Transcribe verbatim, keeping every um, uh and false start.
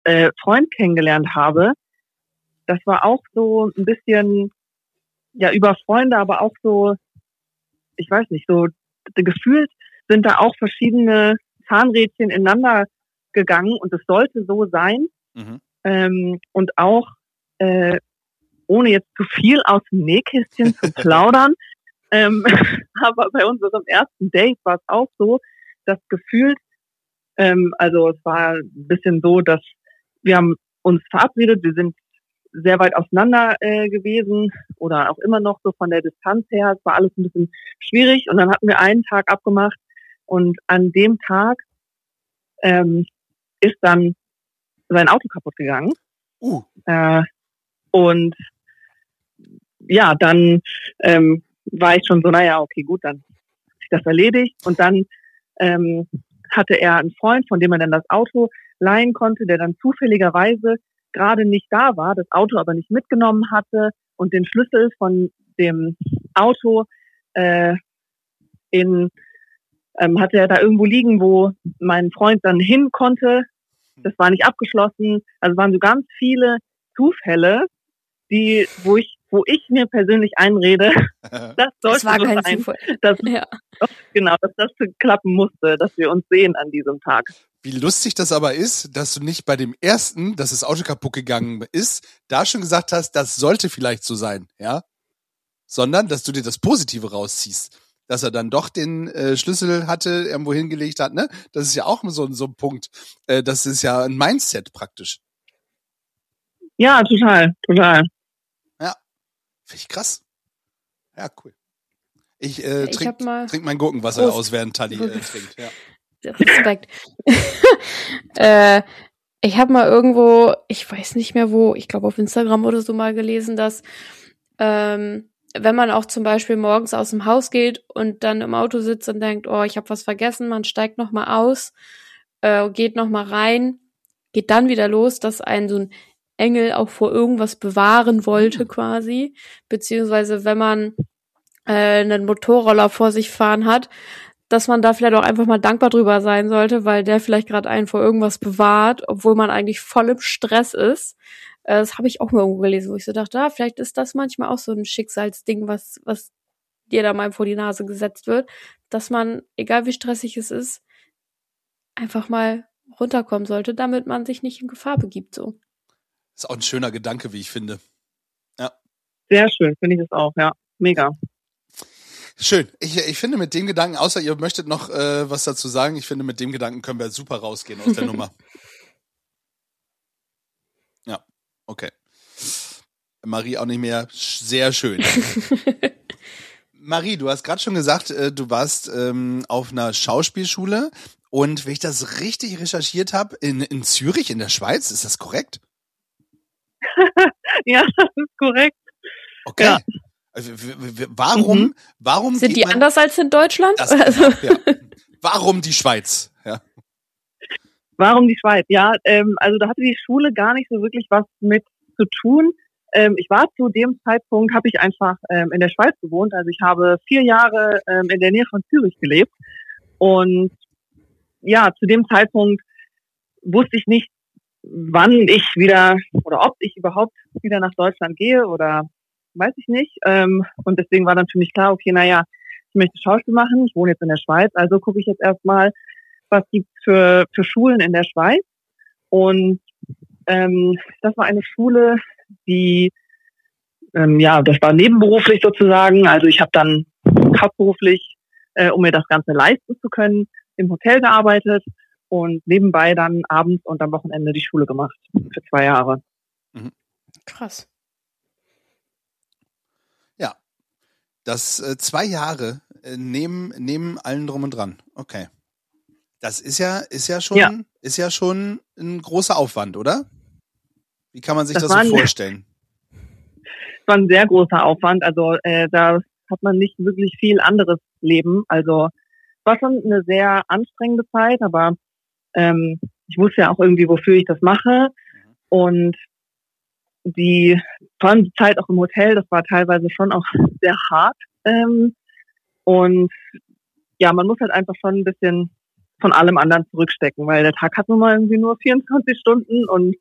äh, Freund kennengelernt habe, das war auch so ein bisschen, ja, über Freunde, aber auch so, ich weiß nicht, so gefühlt sind da auch verschiedene Zahnrädchen ineinander gegangen und es sollte so sein. Mhm. Ähm, und auch, äh, ohne jetzt zu viel aus dem Nähkästchen zu plaudern, ähm, aber bei unserem ersten Date war es auch so, dass gefühlt, ähm, also es war ein bisschen so, dass wir haben uns verabredet, wir sind sehr weit auseinander äh, gewesen oder auch immer noch so von der Distanz her. Es war alles ein bisschen schwierig und dann hatten wir einen Tag abgemacht und an dem Tag ähm, ist dann sein Auto kaputt gegangen. Uh. Äh, und ja, dann ähm, war ich schon so, naja, okay, gut, dann ist das erledigt. Und dann ähm, hatte er einen Freund, von dem er dann das Auto leihen konnte, der dann zufälligerweise gerade nicht da war, das Auto aber nicht mitgenommen hatte und den Schlüssel von dem Auto äh, in ähm, hatte er da irgendwo liegen, wo mein Freund dann hin konnte. Das war nicht abgeschlossen. Also waren so ganz viele Zufälle, die, wo ich, wo ich mir persönlich einrede, das sollte das war so kein sein, Zufall. dass, ja. genau, dass das klappen musste, dass wir uns sehen an diesem Tag. Wie lustig das aber ist, dass du nicht bei dem ersten, dass das Auto kaputt gegangen ist, da schon gesagt hast, das sollte vielleicht so sein, ja? Sondern, dass du dir das Positive rausziehst. Dass er dann doch den äh, Schlüssel hatte, irgendwo hingelegt hat, ne? Das ist ja auch so, so ein Punkt. Äh, das ist ja ein Mindset praktisch. Ja, total, total. Ja, finde ich krass. Ja, cool. Ich, äh, ich trink, mal trink mein Gurkenwasser Prost. aus, während Tali äh, trinkt. Ja. Respekt. äh, ich habe mal irgendwo, ich weiß nicht mehr wo, ich glaube auf Instagram oder so mal gelesen, dass ähm, wenn man auch zum Beispiel morgens aus dem Haus geht und dann im Auto sitzt und denkt, oh, ich habe was vergessen, man steigt noch mal aus, äh, geht noch mal rein, geht dann wieder los, dass einen so ein Engel auch vor irgendwas bewahren wollte quasi, beziehungsweise wenn man äh, einen Motorroller vor sich fahren hat, dass man da vielleicht auch einfach mal dankbar drüber sein sollte, weil der vielleicht gerade einen vor irgendwas bewahrt, obwohl man eigentlich voll im Stress ist. Äh, das habe ich auch mal irgendwo gelesen, wo ich so dachte, ah, vielleicht ist das manchmal auch so ein Schicksalsding, was was dir da mal vor die Nase gesetzt wird, dass man, egal wie stressig es ist, einfach mal runterkommen sollte, damit man sich nicht in Gefahr begibt. So. Ist auch ein schöner Gedanke, wie ich finde. Ja. Sehr schön, finde ich das auch, ja. Mega. Schön. Ich, ich finde mit dem Gedanken, außer ihr möchtet noch äh, was dazu sagen, ich finde mit dem Gedanken können wir super rausgehen aus der Nummer. Ja, okay. Marie auch nicht mehr. Sehr schön. Marie, du hast gerade schon gesagt, äh, du warst ähm, auf einer Schauspielschule und wenn ich das richtig recherchiert habe, in, in Zürich in der Schweiz, ist das korrekt? Ja, das ist korrekt. Okay. Ja. Warum, mhm. warum sind die anders als in Deutschland? Das, also. Ja. Warum die Schweiz? Ja. Warum die Schweiz? Ja, ähm, also da hatte die Schule gar nicht so wirklich was mit zu tun. Ähm, ich war zu dem Zeitpunkt, habe ich einfach ähm, in der Schweiz gewohnt. Also ich habe vier Jahre ähm, in der Nähe von Zürich gelebt. Und ja, zu dem Zeitpunkt wusste ich nicht, wann ich wieder oder ob ich überhaupt wieder nach Deutschland gehe oder weiß ich nicht. Ähm, und deswegen war dann für mich klar, okay, naja, ich möchte Schauspiel machen. Ich wohne jetzt in der Schweiz, also gucke ich jetzt erstmal, was gibt's für für Schulen in der Schweiz. Und ähm, das war eine Schule, die, ähm, ja, das war nebenberuflich sozusagen. Also ich habe dann hauptberuflich, äh, um mir das Ganze leisten zu können, im Hotel gearbeitet und nebenbei dann abends und am Wochenende die Schule gemacht für zwei Jahre. Mhm. Krass. Ja, das äh, zwei Jahre äh, neben neben allen drum und dran. Okay, das ist ja ist ja schon ja. ist ja schon ein großer Aufwand, oder? Wie kann man sich das, das so vorstellen? Es war ein sehr großer Aufwand. Also äh, da hat man nicht wirklich viel anderes Leben. Also es war schon eine sehr anstrengende Zeit, aber ähm, ich wusste ja auch irgendwie, wofür ich das mache. Mhm. Und die, vor allem die Zeit auch im Hotel, das war teilweise schon auch sehr hart. Ähm, und ja, man muss halt einfach schon ein bisschen von allem anderen zurückstecken, weil der Tag hat nun mal irgendwie nur vierundzwanzig Stunden und